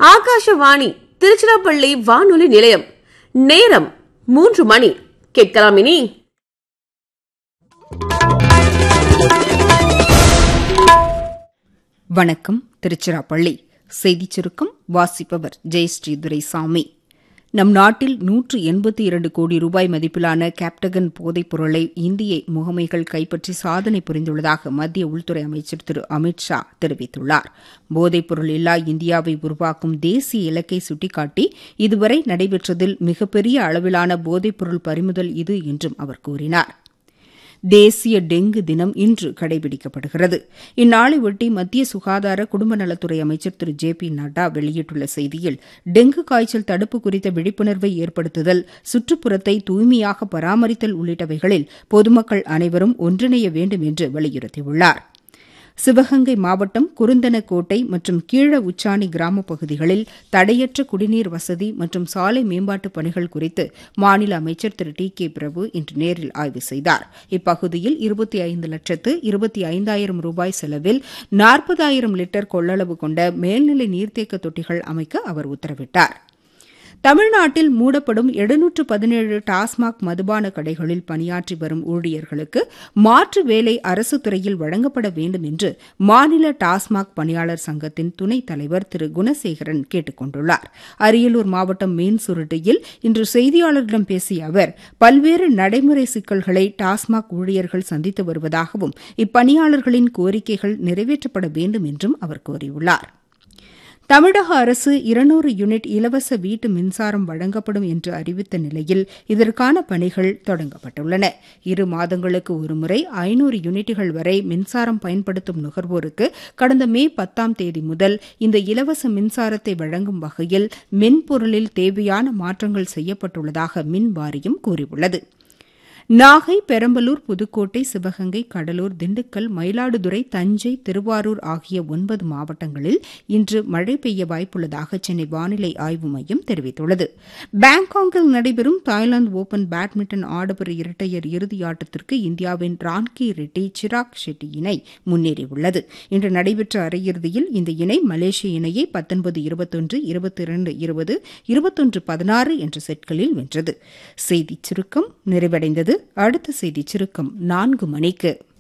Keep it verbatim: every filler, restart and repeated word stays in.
ஆகாஷவாணி திருச்சிராப்பள்ளி வானொலி நிலையம். நேரம் மூன்று மணி. கேட்கலாம் இனி வணக்கம். திருச்சிராப்பள்ளி செய்திச் சுருக்கம் வாசிப்பவர் ஜெயஸ்ரீ துரைசாமி. நம் நாட்டில் நூற்று எண்பத்தி இரண்டு கோடி ரூபாய் மதிப்பிலான கேப்டகன் போதைப் பொருளை இந்திய முகமைகள் கைப்பற்றி சாதனை புரிந்துள்ளதாக மத்திய உள்துறை அமைச்சர் திரு அமித் ஷா தெரிவித்துள்ளார். போதைப் பொருள் இல்லா இந்தியாவை உருவாக்கும் தேசிய இலக்கை சுட்டிக்காட்டி இதுவரை நடைபெற்றதில் மிகப்பெரிய அளவிலான போதைப் பொருள் பறிமுதல் இது என்றும் அவர் கூறினார். தேசிய டெங்கு தினம் இன்று கடைபிடிக்கப்படுகிறது. இந்நாளையொட்டி மத்திய சுகாதார குடும்ப நலத்துறை அமைச்சர் திரு ஜே பி நட்டா வெளியிட்டுள்ள செய்தியில், டெங்கு காய்ச்சல் தடுப்பு குறித்த விழிப்புணர்வை ஏற்படுத்துதல், சுற்றுப்புறத்தை தூய்மையாக பராமரித்தல் உள்ளிட்டவைகளில் பொதுமக்கள் அனைவரும் ஒன்றிணைய வேண்டும் என்று வலியுறுத்தியுள்ளார். சிவகங்கை மாவட்டம் குருந்தனக்கோட்டை மற்றும் கீழ உச்சாணி கிராமப் பகுதிகளில் தடையற்ற குடிநீர் வசதி மற்றும் சாலை மேம்பாட்டுப் பணிகள் குறித்து மாநில அமைச்சர் திரு டி கே பிரபு இன்று நேரில் ஆய்வு செய்தார். இப்பகுதியில் இருபத்தி ஐந்து லட்சத்து இருபத்தி ஐந்தாயிரம் ரூபாய் செலவில் நாற்பதாயிரம் லிட்டர் கொள்ளளவு கொண்ட மேல்நிலை நீர்த்தேக்க தொட்டிகள் அமைக்க அவர் உத்தரவிட்டார். தமிழ்நாட்டில் மூடப்படும் எழுநூற்று பதினேழு டாஸ்மாக் மதுபான கடைகளில் பணியாற்றி வரும் ஊழியர்களுக்கு மாற்று வேலை அரசு துறையில் வழங்கப்பட வேண்டும் என்று மாநில டாஸ்மாக் பணியாளர் சங்கத்தின் துணைத் தலைவர் திரு குணசேகரன் கேட்டுக் கொண்டுள்ளார். அரியலூர் மாவட்டம் மீன்சுருட்டியில் இன்று செய்தியாளர்களிடம் பேசிய அவர், பல்வேறு நடைமுறை சிக்கல்களை டாஸ்மாக் ஊழியர்கள் சந்தித்து வருவதாகவும் இப்பணியாளர்களின் கோரிக்கைகள் நிறைவேற்றப்பட வேண்டும் என்றும் அவர் கூறியுள்ளார். தமிழக அரசு இருநூறு யூனிட் இலவச வீட்டு மின்சாரம் வழங்கப்படும் என்று அறிவித்த நிலையில் இதற்கான பணிகள் தொடங்கப்பட்டுள்ளன. இரு மாதங்களுக்கு ஒருமுறை ஐநூறு யூனிட்டுகள் வரை மின்சாரம் பயன்படுத்தும் நுகர்வோருக்கு கடந்த மே பத்தாம் தேதி முதல் இந்த இலவச மின்சாரத்தை வழங்கும் வகையில் மின்பொருளில் தேவையான மாற்றங்கள் செய்யப்பட்டுள்ளதாக மின் வாரியம் கூறியுள்ளது. நாகை, பெரம்பலூர், புதுக்கோட்டை, சிவகங்கை, கடலூர், திண்டுக்கல், மயிலாடுதுறை, தஞ்சை, திருவாரூர் ஆகிய ஒன்பது மாவட்டங்களில் இன்று மழை பெய்ய வாய்ப்புள்ளதாக சென்னை வானிலை ஆய்வு மையம் தெரிவித்துள்ளது. பாங்காக்கில் நடைபெறும் தாய்லாந்து ஓபன் பேட்மிண்டன் ஆடவர் இரட்டையர் இறுதியாட்டத்திற்கு இந்தியாவின் ரான்கி ரெட்டி, சிராக் ஷெட்டி இணை முன்னேறியுள்ளது. இன்று நடைபெற்ற அரையிறுதியில் இந்த இணை மலேசிய இணையை பத்தொன்பது இருபத்தொன்று, இருபத்தி இரண்டு இருபது, இருபத்தொன்று பதினாறு என்ற செட்களில் வென்றது. செய்திச் சுருக்கம் நிறைவடைந்தது. அடுத்த செய்திச் சுருக்கம் நான்கு மணிக்கு.